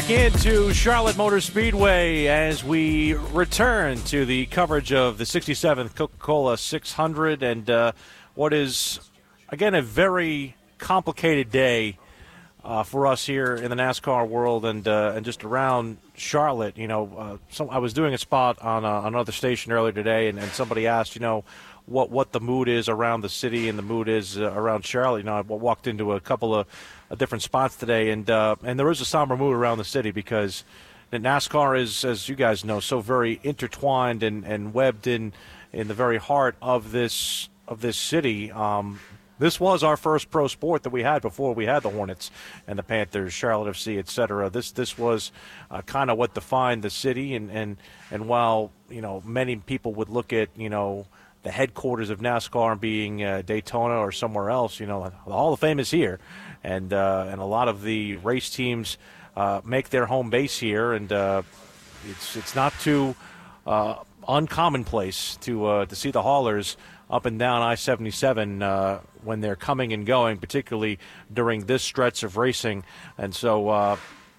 Back into Charlotte Motor Speedway as we return to the coverage of the 67th Coca-Cola 600 and what is, again, a very complicated day for us here in the NASCAR world and just around Charlotte. You know, I was doing a spot on another station earlier today, and somebody asked, you know, what the mood is around the city and the mood is around Charlotte. You know, I walked into a couple of different spots today, and there is a somber mood around the city because NASCAR is, as you guys know, so very intertwined and webbed in the very heart of this city. This was our first pro sport that we had before we had the Hornets and the Panthers, Charlotte FC, etc. This was kind of what defined the city, and while, you know, many people would look at, you know, the headquarters of NASCAR being Daytona or somewhere else, you know, the Hall of Fame is here, and a lot of the race teams make their home base here, and it's not too uncommonplace to see the haulers up and down I-77 when they're coming and going, particularly during this stretch of racing. And so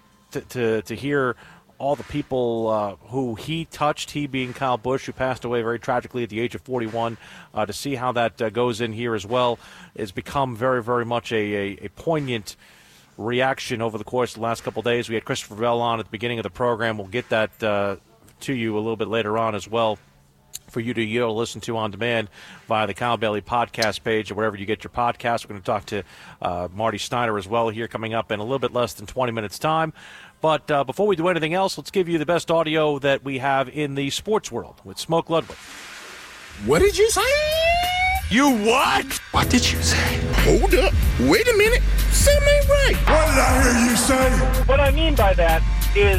to hear all the people who he touched, he being Kyle Busch, who passed away very tragically at the age of 41, to see how that goes in here as well, has become very, very much a poignant reaction over the course of the last couple of days. We had Christopher Bell on at the beginning of the program. We'll get that to you a little bit later on as well, for you to listen to on demand via the Kyle Bailey podcast page or wherever you get your podcasts. We're going to talk to Marty Snyder as well here coming up in a little bit less than 20 minutes' time. But before we do anything else, let's give you the best audio that we have in the sports world with Smoke Ludwig. What did you say? You what? What did you say? Hold up. Wait a minute. Something ain't right. What did I hear you say? What I mean by that is...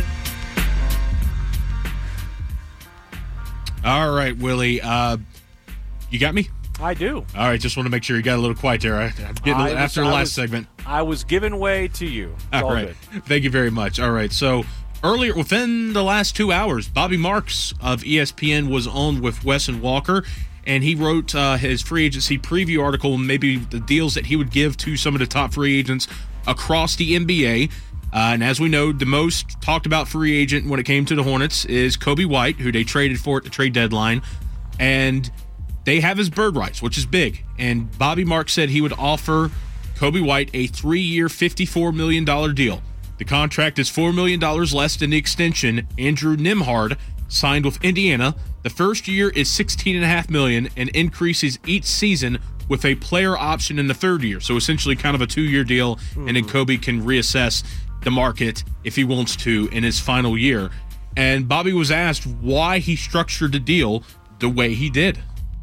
All right, Willie. You got me? I do. All right, just want to make sure you got a little quiet there. I'm getting after the last segment. I was giving way to you. It's all right. Good. Thank you very much. All right, so earlier, within the last 2 hours, Bobby Marks of ESPN was on with Wes and Walker, and he wrote his free agency preview article, maybe the deals that he would give to some of the top free agents across the NBA. And as we know, the most talked about free agent when it came to the Hornets is Kobe White, who they traded for at the trade deadline. And they have his bird rights, which is big. And Bobby Marks said he would offer Kobe White a 3-year, $54 million deal. The contract is $4 million less than the extension Andrew Nembhard signed with Indiana. The first year is $16.5 million and increases each season with a player option in the third year. So essentially kind of a 2-year deal, and then Kobe can reassess the market if he wants to in his final year. And Bobby was asked why he structured the deal the way he did.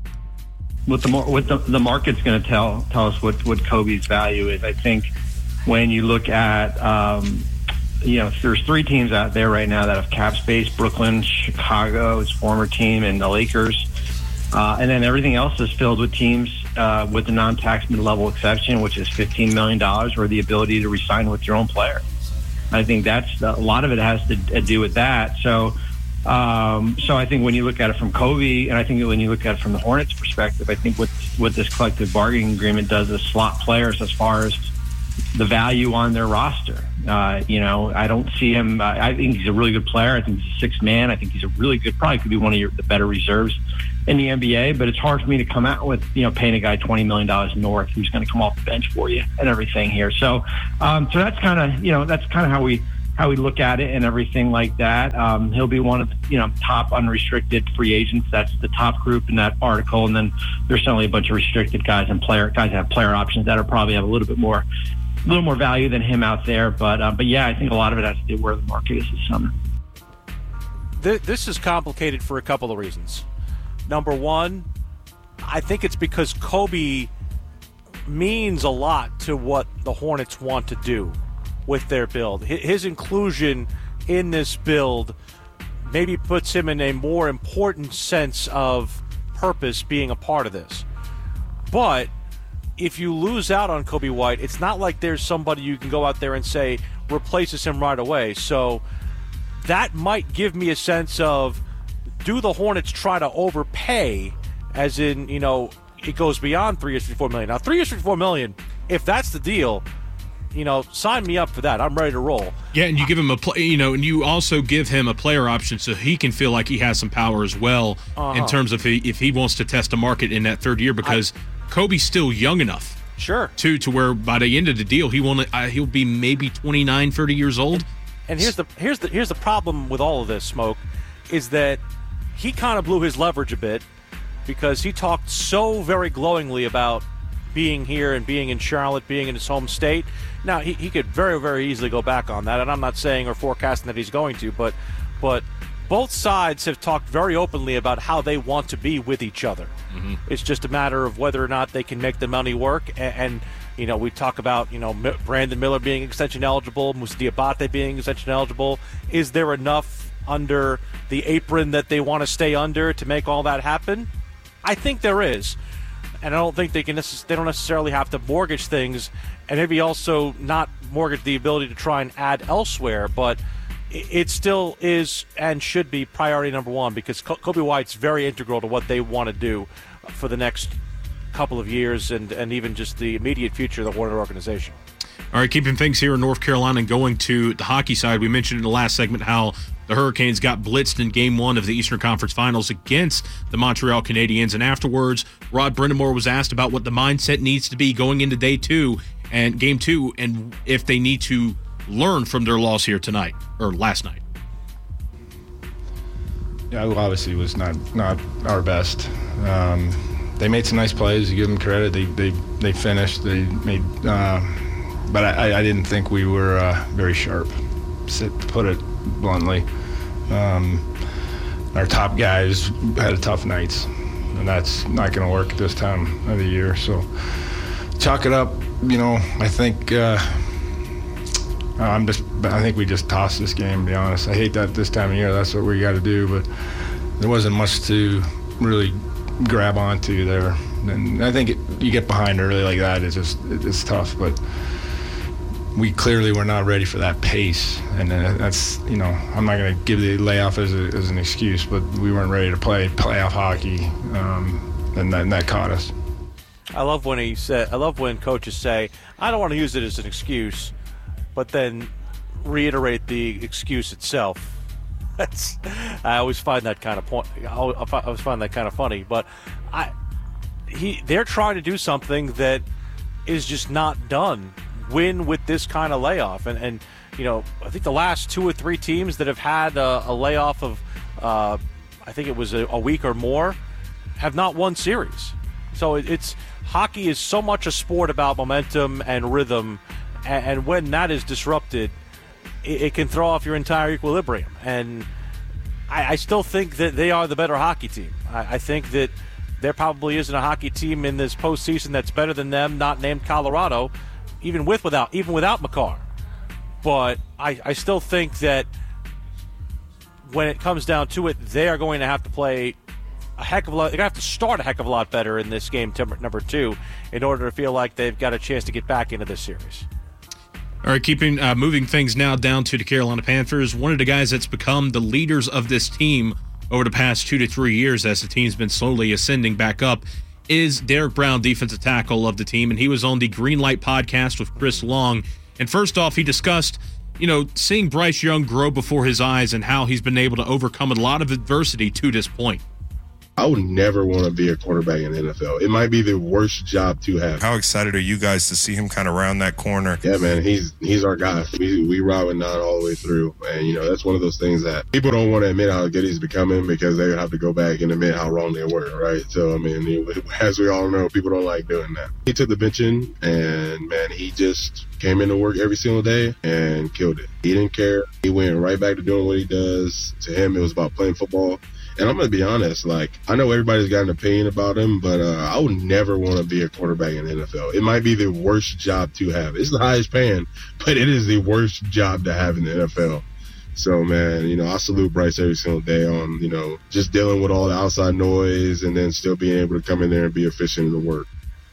The market's going to tell us what Kobe's value is. I think when you look at there's 3 teams out there right now that have cap space: Brooklyn, Chicago, his former team, and the Lakers. And then everything else is filled with teams with the non-tax mid-level exception, which is $15 million, or the ability to re-sign with your own player. I think that's a lot of it has to do with that. So I think when you look at it from Kobe, and I think when you look at it from the Hornets' perspective, I think what this collective bargaining agreement does is slot players as far as the value on their roster. I don't see him. I think he's a really good player. I think he's a sixth man. I think he's a really good, probably could be one of the better reserves in the NBA, but it's hard for me to come out with, paying a guy $20 million north who's going to come off the bench for you and everything here. So that's kind of, how we look at it and everything like that. He'll be one of the, top unrestricted free agents. That's the top group in that article. And then there's certainly a bunch of restricted guys guys that have player options that are probably have a little more value than him out there. But yeah, I think a lot of it has to do where the market is this summer. This is complicated for a couple of reasons. Number one, I think it's because Kobe means a lot to what the Hornets want to do with their build. His inclusion in this build maybe puts him in a more important sense of purpose being a part of this. But if you lose out on Kobe White, it's not like there's somebody you can go out there and say replaces him right away. So that might give me a sense of, do the Hornets try to overpay, as in, it goes beyond 3 years, $54 million. Now, 3 years, $54 million, if that's the deal, sign me up for that. I'm ready to roll. Yeah, and you give him and you also give him a player option so he can feel like he has some power as well in terms of if he wants to test the market in that third year, because Kobe's still young enough. Sure. To where by the end of the deal he'll be maybe 29, 30 years old. And here's the problem with all of this, Smoke, is that he kind of blew his leverage a bit because he talked so very glowingly about being here and being in Charlotte, being in his home state. Now, he could very, very easily go back on that, and I'm not saying or forecasting that he's going to, but both sides have talked very openly about how they want to be with each other. Mm-hmm. It's just a matter of whether or not they can make the money work. And we talk about, Brandon Miller being extension eligible, Moussa Diabate being extension eligible. Is there enough under the apron that they want to stay under to make all that happen? I think there is. And I don't think they don't necessarily have to mortgage things, and maybe also not mortgage the ability to try and add elsewhere, but it still is and should be priority number one, because Kobe White's very integral to what they want to do for the next couple of years and even just the immediate future of the Warner organization. All right, keeping things here in North Carolina and going to the hockey side, we mentioned in the last segment how the Hurricanes got blitzed in Game 1 of the Eastern Conference Finals against the Montreal Canadiens, and afterwards, Rod Brind'Amour was asked about what the mindset needs to be going into Game 2, and if they need to learn from their loss here tonight, or last night. Yeah, obviously it was not our best. They made some nice plays. You give them credit. They finished. They made, but I didn't think we were very sharp. Put it bluntly. Our top guys had tough nights, and that's not going to work at this time of the year. So chalk it up. I think. I think we just tossed this game, to be honest. I hate that this time of year. That's what we got to do, but there wasn't much to really grab onto there. And I think you get behind early like that, it's tough. But we clearly were not ready for that pace, and that's I'm not going to give the layoff as an excuse, but we weren't ready to play playoff hockey, and that caught us. I love when coaches say, "I don't want to use it as an excuse," but then reiterate the excuse itself. I always find that kind of I always find that kind of funny. But they're trying to do something that is just not done. Win with this kind of layoff, and I think the last 2 or 3 teams that have had a layoff of I think it was a week or more have not won series. So it's hockey is so much a sport about momentum and rhythm. And when that is disrupted, it can throw off your entire equilibrium. And I still think that they are the better hockey team. I think that there probably isn't a hockey team in this postseason that's better than them, not named Colorado, even without Makar. But I still think that when it comes down to it, they are going to have to play a heck of a lot. They're going to have to start a heck of a lot better in this game number 2 in order to feel like they've got a chance to get back into this series. All right, moving things now down to the Carolina Panthers. One of the guys that's become the leaders of this team over the past 2 to 3 years as the team's been slowly ascending back up is Derek Brown, defensive tackle of the team, and he was on the Green Light podcast with Chris Long. And first off, he discussed, seeing Bryce Young grow before his eyes and how he's been able to overcome a lot of adversity to this point. I would never want to be a quarterback in the NFL. It might be the worst job to have. How excited are you guys to see him kind of round that corner? Yeah, man, he's our guy. We ride with Nod all the way through. And, that's one of those things that people don't want to admit how good he's becoming because they have to go back and admit how wrong they were, right? So, as we all know, people don't like doing that. He took the benching, and, man, he just came into work every single day and killed it. He didn't care. He went right back to doing what he does. To him, it was about playing football. And I'm going to be honest, I know everybody's got an opinion about him, but I would never want to be a quarterback in the NFL. It might be the worst job to have. It's the highest paying, but it is the worst job to have in the NFL. So, man, I salute Bryce every single day on, just dealing with all the outside noise and then still being able to come in there and be efficient in the work.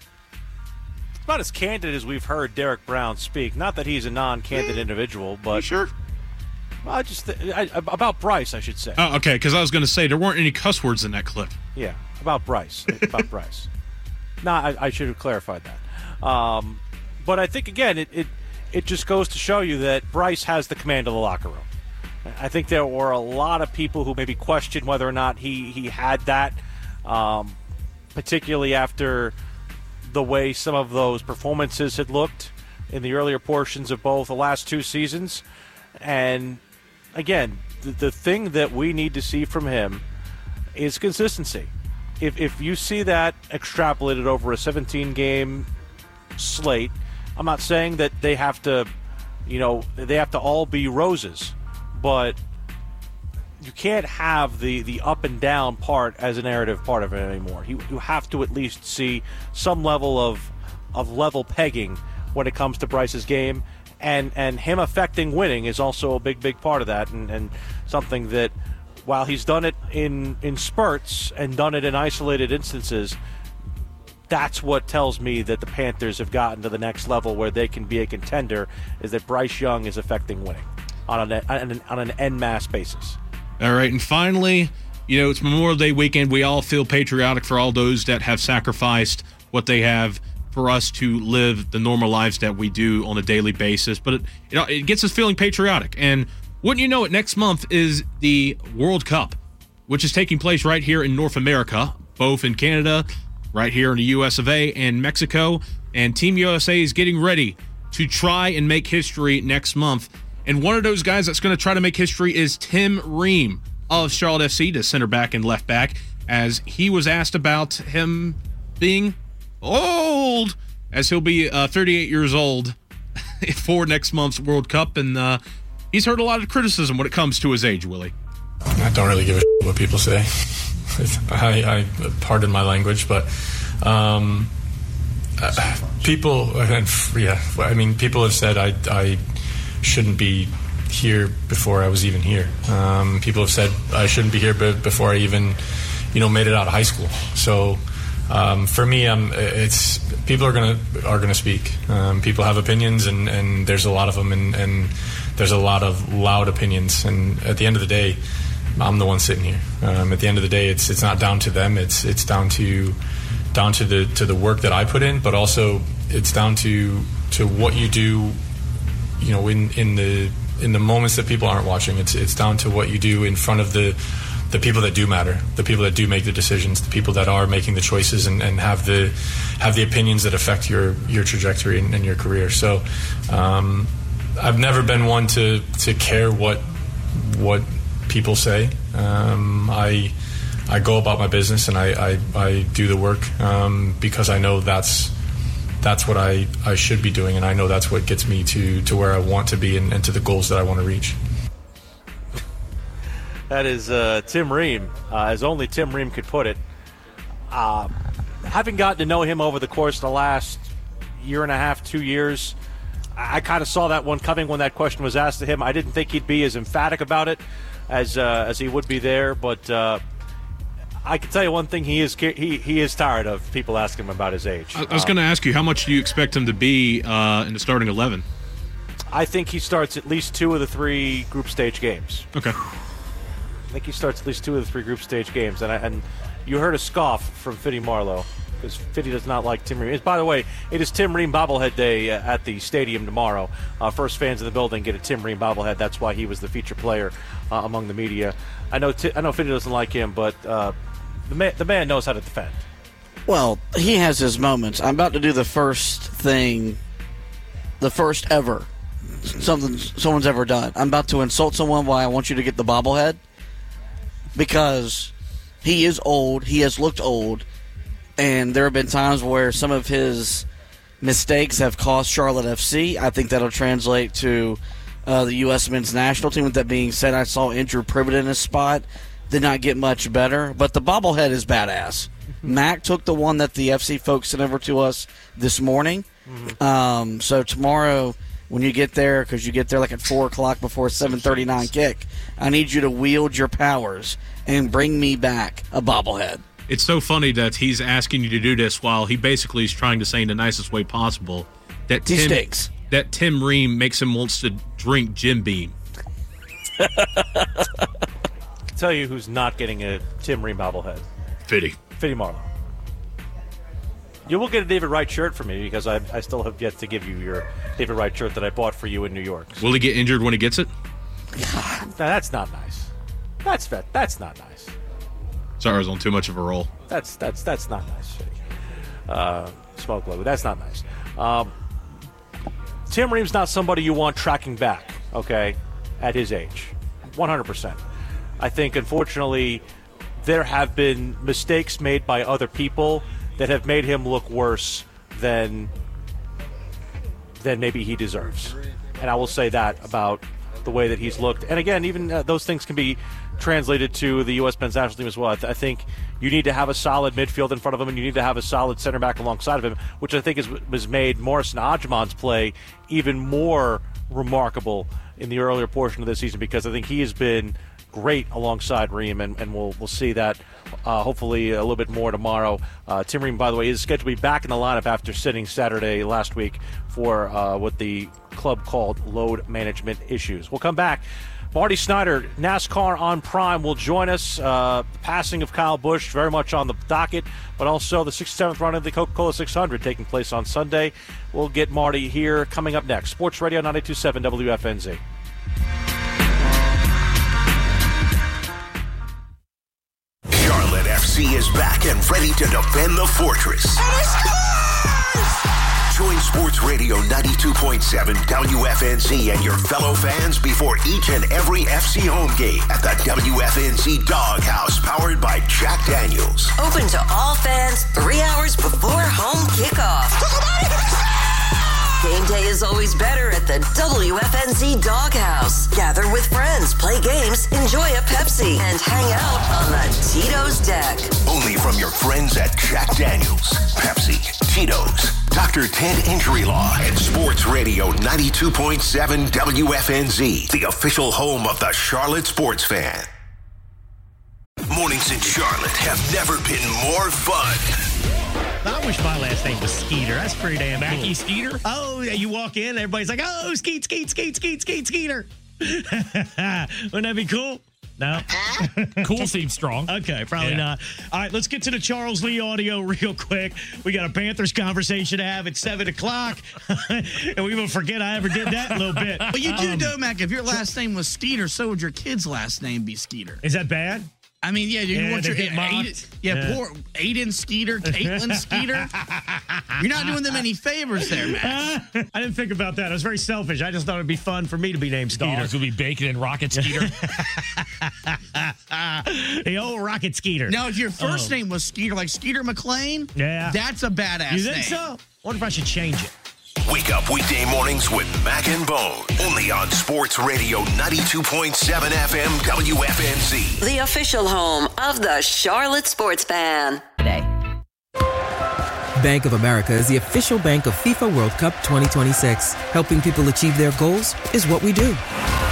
It's about as candid as we've heard Derek Brown speak. Not that he's a non-candid individual, but... Sure. Well, about Bryce, I should say. Oh, okay, because I was going to say there weren't any cuss words in that clip. Yeah, about Bryce. No, I should have clarified that. But I think, again, it just goes to show you that Bryce has the command of the locker room. I think there were a lot of people who maybe questioned whether or not he had that, particularly after the way some of those performances had looked in the earlier portions of both the last two seasons. And again, the thing that we need to see from him is consistency. If you see that extrapolated over a 17-game slate, I'm not saying that they have to all be roses, but you can't have the up and down part as a narrative part of it anymore. You have to at least see some level of level pegging when it comes to Bryce's game, and him affecting winning is also a big part of that, and something that, while he's done it in spurts and done it in isolated instances, that's what tells me that the Panthers have gotten to the next level where they can be a contender, is that Bryce Young is affecting winning on an en masse basis. All right, and finally, it's Memorial Day weekend. We all feel patriotic for all those that have sacrificed what they have for us to live the normal lives that we do on a daily basis. But it gets us feeling patriotic. And wouldn't you know it, next month is the World Cup, which is taking place right here in North America, both in Canada, right here in the US of A, and Mexico. And Team USA is getting ready to try and make history next month. And one of those guys that's going to try to make history is Tim Ream of Charlotte FC, the center back and left back, as he was asked about him being old, as he'll be 38 years old for next month's World Cup. And he's heard a lot of criticism when it comes to his age, Willie. I don't really give a shit what people say. I pardon my language, but people have said I shouldn't be here before I was even here. People have said I shouldn't be here before I even, made it out of high school. So for me, it's people are gonna speak. People have opinions, and there's a lot of them, and there's a lot of loud opinions. And at the end of the day, I'm the one sitting here. At the end of the day, it's not down to them. It's down to the work that I put in, but also it's down to what you do. In the moments that people aren't watching, it's down to what you do in front of the people that do matter, the people that do make the decisions, the people that are making the choices and have the opinions that affect your trajectory and your career. So I've never been one to care what people say. I go about my business, and I do the work because I know that's what I should be doing, and I know that's what gets me to where I want to be and to the goals that I want to reach. That is Tim Ream, as only Tim Ream could put it. Having gotten to know him over the course of the last year and a half, 2 years, I kind of saw that one coming when that question was asked to him. I didn't think he'd be as emphatic about it as he would be there, but I can tell you one thing: he is tired of people asking him about his age. I was going to ask you, how much do you expect him to be in the starting 11? I think he starts at least 2 of the 3 group stage games. Okay. I think he starts at least 2 of the 3 group stage games, and you heard a scoff from Fitty Marlowe, because Fitty does not like Tim Ream. By the way, it is Tim Ream bobblehead day at the stadium tomorrow. First fans in the building get a Tim Ream bobblehead. That's why he was the feature player among the media. I know Fitty doesn't like him, but the man knows how to defend. Well, he has his moments. I'm about to do the first ever something someone's ever done. I'm about to insult someone while I want you to get the bobblehead, because he is old. He has looked old, and there have been times where some of his mistakes have cost Charlotte FC. I think that'll translate to the U.S. men's national team. With that being said, I saw Andrew Privet in his spot. Did not get much better, but the bobblehead is badass. Mac took the one that the FC folks sent over to us this morning. So tomorrow, when you get there, because you get there like at 4 o'clock before 7:39 kick, I need you to wield your powers and bring me back a bobblehead. It's so funny that he's asking you to do this while he basically is trying to say in the nicest way possible that he stinks. That Tim Ream makes him wants to drink Jim Beam. Tell you who's not getting a Tim Ream bobblehead. Fitty Marlowe. You will get a David Wright shirt from me because I still have yet to give you your David Wright shirt that I bought for you in New York. Will he get injured when he gets it? Now, that's not nice. That's not nice. Sorry, I was on too much of a roll. That's not nice. Smoke logo. That's not nice. Tim Ream's not somebody you want tracking back, okay, at his age. 100%. I think, unfortunately, there have been mistakes made by other people that have made him look worse than maybe he deserves. And I will say that about the way that he's looked. And again, even those things can be translated to the U.S. men's national team as well. I think you need to have a solid midfield in front of him, and you need to have a solid center back alongside of him, which I think has made Morrison Ajman's play even more remarkable in the earlier portion of this season, because I think he has been great alongside Ream, and we'll see that hopefully a little bit more tomorrow. Tim Ream, by the way, is scheduled to be back in the lineup after sitting Saturday last week for what the club called load management issues. We'll come back. Marty Snyder, NASCAR on Prime, will join us. The passing of Kyle Busch very much on the docket, but also the 67th run of the Coca-Cola 600 taking place on Sunday. We'll get Marty here coming up next. Sports Radio 92.7 WFNZ. Charlotte FC is back and ready to defend the fortress. Join Sports Radio 92.7 WFNZ and your fellow fans before each and every FC home game at the WFNZ Doghouse, powered by Jack Daniels. Open to all fans 3 hours before home kickoff. Game day is always better at the WFNZ Doghouse. Gather with friends, play games, enjoy a Pepsi, and hang out on the Tito's deck. Only from your friends at Jack Daniels, Pepsi, Tito's, Dr. Ted Injury Law, and Sports Radio 92.7 WFNZ, the official home of the Charlotte sports fan. Mornings in Charlotte have never been more fun. I wish my last name was Skeeter. That's pretty damn cool. Mackie Skeeter? Oh, yeah, you walk in, everybody's like, oh, Skeeter. Wouldn't that be cool? No? Cool seems strong. Okay, probably not. All right, let's get to the Charles Lee audio real quick. We got a Panthers conversation to have at 7 o'clock, and we will forget I ever did that in a little bit. But you do, Mac. If your last name was Skeeter, so would your kid's last name be Skeeter. Is that bad? I mean, yeah, you want your poor Aiden Skeeter, Caitlin Skeeter. You're not doing them any favors there, man. I didn't think about that. I was very selfish. I just thought it'd be fun for me to be named Skeeter. Dogs will be bacon and Rocket Skeeter. The old Rocket Skeeter. Now, if your first name was Skeeter, like Skeeter McLean, that's a badass name. You think so? I wonder if I should change it. Wake up weekday mornings with Mac and Bone. Only on Sports Radio 92.7 FM WFNZ. The official home of the Charlotte sports fan. Today. Bank of America is the official bank of FIFA World Cup 2026. Helping people achieve their goals is what we do.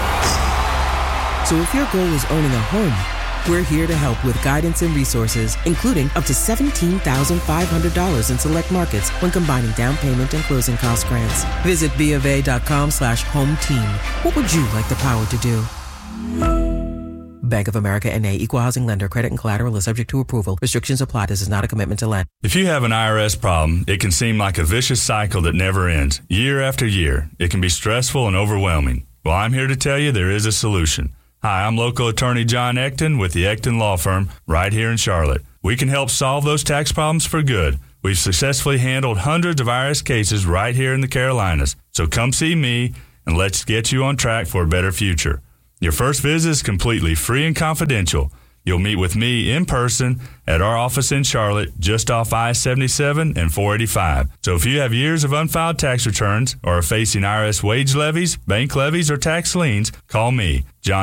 So if your goal is owning a home, we're here to help with guidance and resources, including up to $17,500 in select markets when combining down payment and closing cost grants. Visit BofA.com/home team. What would you like the power to do? Bank of America N.A. Equal Housing Lender. Credit and collateral is subject to approval. Restrictions apply. This is not a commitment to lend. If you have an IRS problem, it can seem like a vicious cycle that never ends. Year after year, it can be stressful and overwhelming. Well, I'm here to tell you there is a solution. Hi, I'm local attorney John Ecton with the Ecton Law Firm right here in Charlotte. We can help solve those tax problems for good. We've successfully handled hundreds of IRS cases right here in the Carolinas. So come see me and let's get you on track for a better future. Your first visit is completely free and confidential. You'll meet with me in person at our office in Charlotte, just off I-77 and 485. So if you have years of unfiled tax returns or are facing IRS wage levies, bank levies, or tax liens, call me, John